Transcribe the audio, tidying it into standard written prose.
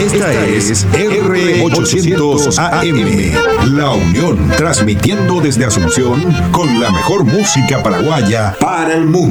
Esta es R800 AM, La Unión, transmitiendo desde Asunción con la mejor música paraguaya para el mundo.